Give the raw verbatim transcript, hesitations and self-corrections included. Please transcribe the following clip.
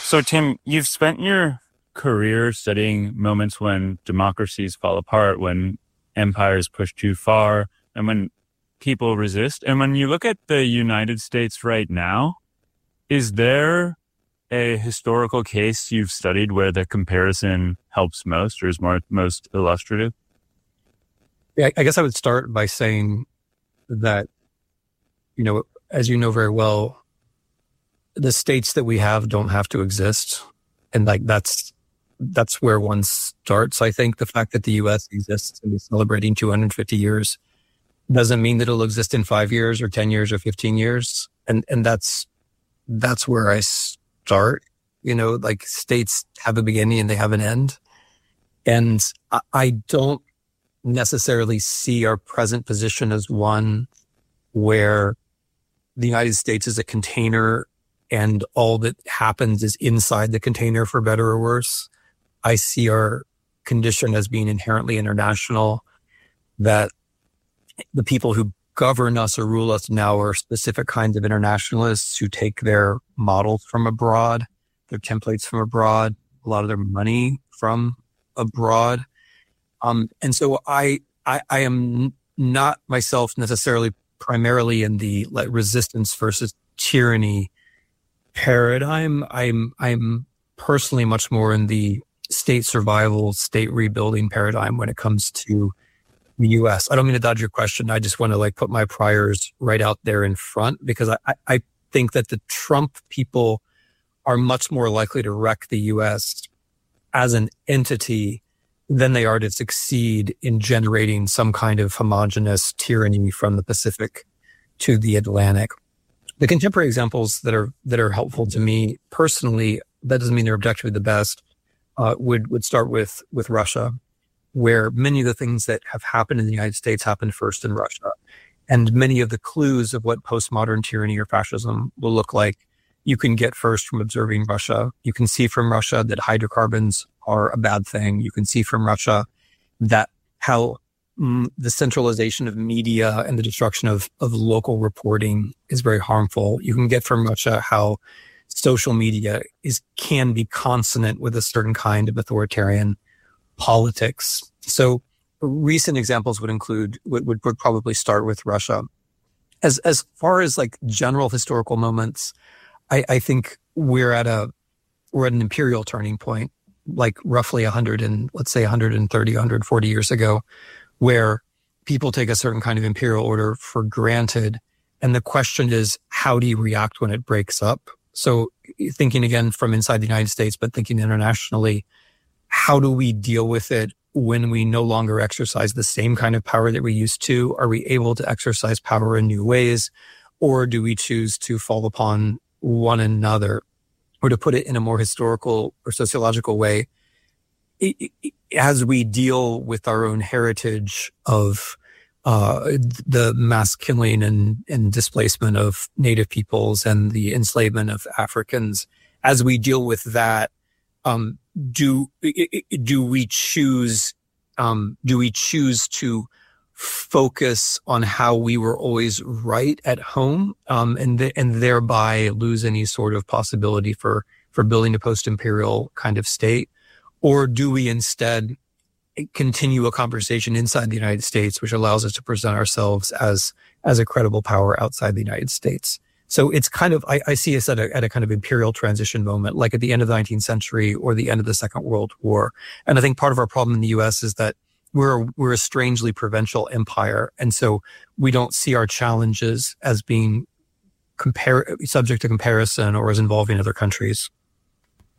So, Tim, you've spent your career studying moments when democracies fall apart, when empires push too far, and when people resist. And when you look at the United States right now, is there a historical case you've studied where the comparison helps most or is more, most illustrative? Yeah, I guess I would start by saying that, you know, as you know very well, the states that we have don't have to exist. And like, that's, that's where one starts. I think the fact that the U S exists and is celebrating two hundred fifty years doesn't mean that it'll exist in five years or ten years or fifteen years. And, and that's, that's where I start. You know, like states have a beginning and they have an end. And I, I don't necessarily see our present position as one where the United States is a container and all that happens is inside the container, for better or worse. I see our condition as being inherently international, that the people who govern us or rule us now are specific kinds of internationalists who take their models from abroad, their templates from abroad, a lot of their money from abroad. Um, and so I, I, I am not myself necessarily primarily in the like resistance versus tyranny paradigm. I'm, I'm personally much more in the state survival, state rebuilding paradigm when it comes to the U S. I don't mean to dodge your question. I just want to like put my priors right out there in front, because I, I think that the Trump people are much more likely to wreck the U S as an entity than they are to succeed in generating some kind of homogenous tyranny from the Pacific to the Atlantic. The contemporary examples that are that are helpful to me personally, that doesn't mean they're objectively the best, uh, would would start with with Russia, where many of the things that have happened in the United States happened first in Russia. And many of the clues of what postmodern tyranny or fascism will look like, you can get first from observing Russia. You can see from Russia that hydrocarbons are a bad thing. You can see from Russia that how mm, the centralization of media and the destruction of, of local reporting is very harmful. You can get from Russia how social media is can be consonant with a certain kind of authoritarian politics. So recent examples would include, would, would, would probably start with Russia. As, as far as like general historical moments, I, I think we're at a, we're at an imperial turning point, like roughly a hundred and let's say one hundred thirty, one hundred forty years ago, where people take a certain kind of imperial order for granted. And the question is, how do you react when it breaks up? So thinking again from inside the United States, but thinking internationally, how do we deal with it when we no longer exercise the same kind of power that we used to? Are we able to exercise power in new ways? Or do we choose to fall upon one another? Or to put it in a more historical or sociological way, it, it, as we deal with our own heritage of uh, the mass killing and, and displacement of Native peoples and the enslavement of Africans, as we deal with that, um, do do we choose um, do we choose to focus on how we were always right at home, um, and th- and thereby lose any sort of possibility for for building a post-imperial kind of state? Or do we instead continue a conversation inside the United States, which allows us to present ourselves as as a credible power outside the United States? So it's kind of, I, I see us at a, at a kind of imperial transition moment, like at the end of the nineteenth century or the end of the Second World War. And I think part of our problem in the U S is that we're, we're a strangely provincial empire. And so we don't see our challenges as being compare, subject to comparison or as involving other countries.